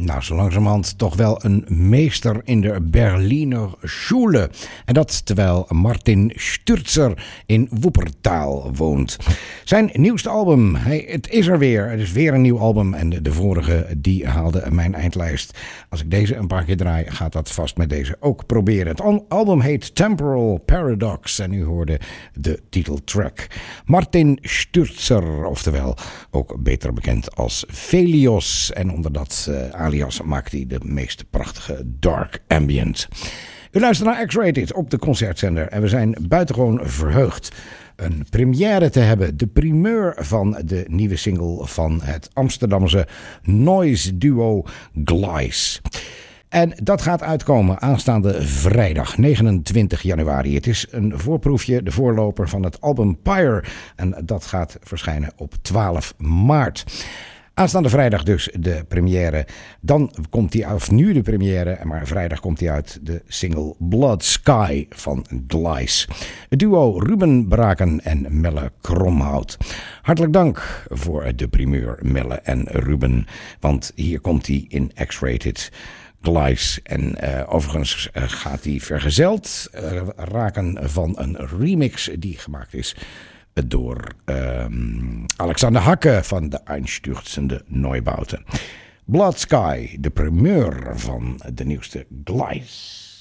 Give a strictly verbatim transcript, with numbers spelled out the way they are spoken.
Nou, zo langzamerhand toch wel een meester in de Berliner Schule. En dat terwijl Martin Stürzer in Wuppertal woont. Zijn nieuwste album, hij, het is er weer. Het is weer een nieuw album en de, de vorige die haalde mijn eindlijst. Als ik deze een paar keer draai, gaat dat vast met deze ook proberen. Het al- album heet Temporal Paradox en u hoorde de titeltrack. Martin Stürzer, oftewel ook beter bekend als Velios. En onder dat uh, alias maakt hij de meest prachtige dark ambient. U luistert naar X-Rated op de concertzender en we zijn buitengewoon verheugd een première te hebben. De primeur van de nieuwe single van het Amsterdamse noise duo Glice. En dat gaat uitkomen aanstaande vrijdag negenentwintig januari. Het is een voorproefje, de voorloper van het album Pyre. En dat gaat verschijnen op twaalf maart. Aanstaande vrijdag dus de première. Dan komt die af, nu de première, maar vrijdag komt die uit, de single Blood Sky van Glice. Het duo Ruben Braken en Melle Kromhout. Hartelijk dank voor de primeur Melle en Ruben, want hier komt hij in X-Rated. Glice. En uh, overigens uh, gaat hij vergezeld uh, raken van een remix die gemaakt is door uh, Alexander Hakke van de Einstürzende Neubauten. Blood Sky, de primeur van de nieuwste Glice.